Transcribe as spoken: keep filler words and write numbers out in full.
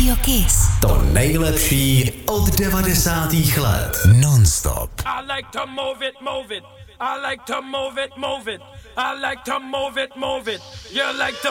Radio Kiss. To nejlepší od devadesátých let. Non-stop. I like to move it, move it. I like to move it, move it. I like to move it, move it. You like to